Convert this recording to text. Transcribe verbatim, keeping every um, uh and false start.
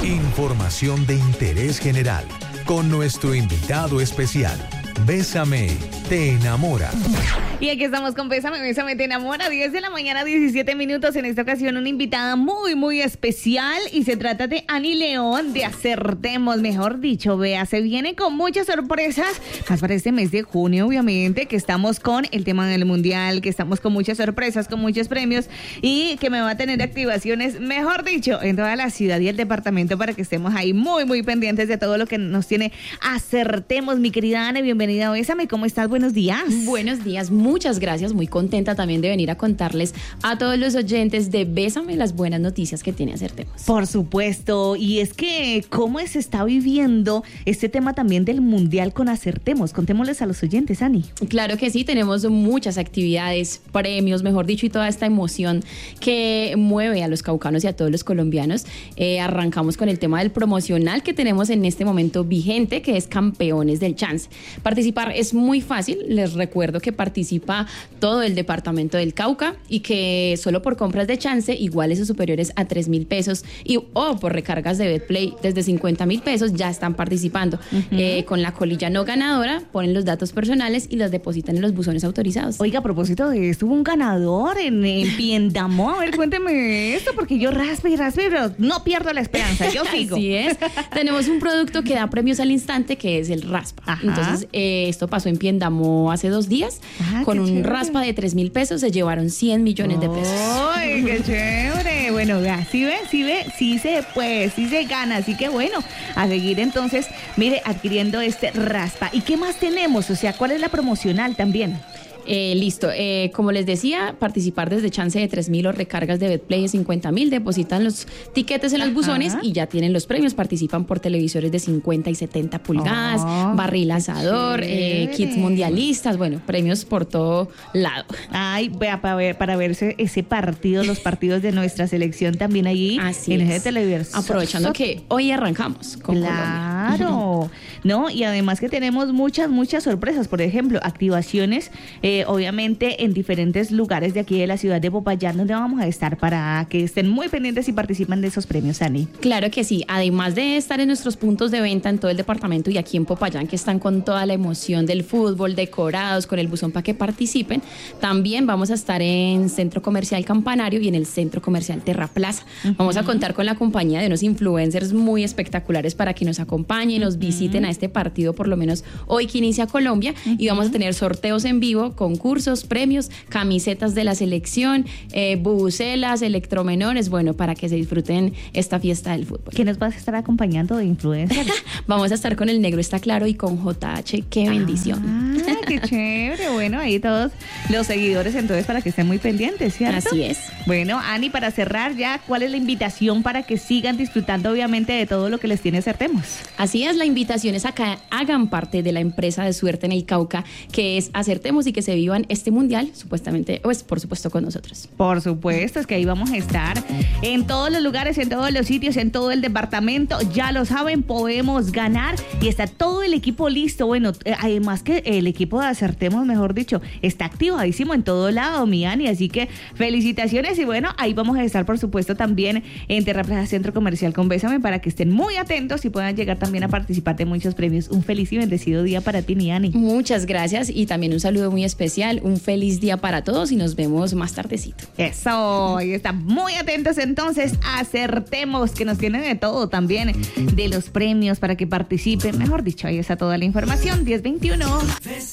Información de interés general con nuestro invitado especial. Bésame, te enamora. Y aquí estamos con Bésame, Bésame, te enamora. diez de la mañana, diecisiete minutos. En esta ocasión una invitada muy, muy especial. Y se trata de Ani León de Acertemos. Mejor dicho, vea, se viene con muchas sorpresas. Más para este mes de junio, obviamente, que estamos con el tema del mundial, que estamos con muchas sorpresas, con muchos premios. Y que me va a tener activaciones, mejor dicho, en toda la ciudad y el departamento, para que estemos ahí muy, muy pendientes de todo lo que nos tiene Acertemos. Mi querida Ana, bienvenida a Bésame. ¿Cómo estás? Buenos días. Buenos días, muchas gracias. Muy contenta también de venir a contarles a todos los oyentes de Bésame las buenas noticias que tiene Acertemos. Por supuesto. Y es que, ¿cómo se está viviendo este tema también del mundial con Acertemos? Contémosles a los oyentes, Ani. Claro que sí, tenemos muchas actividades, premios, mejor dicho, y toda esta emoción que mueve a los caucanos y a todos los colombianos. Eh, arrancamos con el tema del promocional que tenemos en este momento vigente, que es Campeones del Chance. Participar es muy fácil. Les recuerdo que participa todo el departamento del Cauca y que solo por compras de chance iguales o superiores a tres mil pesos y o por recargas de Betplay desde cincuenta mil pesos ya están participando. Uh-huh. Eh, con la colilla no ganadora ponen los datos personales y los depositan en los buzones autorizados. Oiga, a propósito de esto, hubo un ganador en, en Piendamó. A ver, cuénteme esto, porque yo raspe y raspe, pero no pierdo la esperanza, yo sigo. Así es. Tenemos un producto que da premios al instante, que es el raspa. Ajá. Entonces, eh, esto pasó en Piendamó hace dos días. Ah, con un chévere. Raspa de tres mil pesos se llevaron cien millones de pesos. ¡Ay, qué chévere! Bueno, vea, sí ve, sí ve, sí se puede, sí se gana. Así que bueno, a seguir entonces, mire, adquiriendo este raspa. ¿Y qué más tenemos? O sea, ¿cuál es la promocional también? Eh, listo, eh, como les decía, participar desde chance de tres mil o recargas de Betplay de cincuenta mil, depositan los tiquetes en los Ajá. buzones y ya tienen los premios. Participan por televisores de cincuenta y setenta pulgadas, oh, barril asador, eh, kits mundialistas, bueno, premios por todo lado. Ay, vea, para ver, para verse ese partido, los partidos de nuestra selección también allí. Así en es. ese televisor. Aprovechando que hoy arrancamos con Claro, Colombia. ¿no? Y además que tenemos muchas, muchas sorpresas. Por ejemplo, activaciones, eh, obviamente en diferentes lugares de aquí de la ciudad de Popayán, donde vamos a estar para que estén muy pendientes y participan de esos premios, Ani. Claro que sí, además de estar en nuestros puntos de venta en todo el departamento y aquí en Popayán, que están con toda la emoción del fútbol, decorados, con el buzón para que participen, también vamos a estar en Centro Comercial Campanario y en el Centro Comercial Terra Plaza. Uh-huh. Vamos a contar con la compañía de unos influencers muy espectaculares para que nos acompañen, nos uh-huh. visiten a este partido, por lo menos hoy que inicia Colombia, uh-huh. y vamos a tener sorteos en vivo, concursos, premios, camisetas de la selección, eh, bubucelas, electromenores, bueno, para que se disfruten esta fiesta del fútbol. ¿Quiénes vas a estar acompañando de influencers? Vamos a estar con el Negro Está Claro y con J H, qué bendición. Ah, qué chévere, bueno, ahí todos los seguidores entonces para que estén muy pendientes, ¿cierto? Así es. Bueno, Ani, para cerrar ya, ¿cuál es la invitación para que sigan disfrutando obviamente de todo lo que les tiene Acertemos? Así es, la invitación es a que hagan parte de la empresa de suerte en el Cauca, que es Acertemos, y que se vivan este mundial, supuestamente, pues por supuesto con nosotros. Por supuesto, es que ahí vamos a estar en todos los lugares, en todos los sitios, en todo el departamento, ya lo saben, podemos ganar y está todo el equipo listo. Bueno, además que el equipo de Acertemos, mejor dicho, está activadísimo en todo lado, mi Ani, así que felicitaciones y bueno, ahí vamos a estar por supuesto también en Terra Plaza Centro Comercial con Bésame para que estén muy atentos y puedan llegar también a participar de muchos premios. Un feliz y bendecido día para ti, mi Ani. Muchas gracias y también un saludo muy especial, un feliz día para todos y nos vemos más tardecito. Eso, y están muy atentos entonces, Acertemos, que nos tienen de todo también, de los premios para que participen, mejor dicho, ahí está toda la información, diez veintiuno.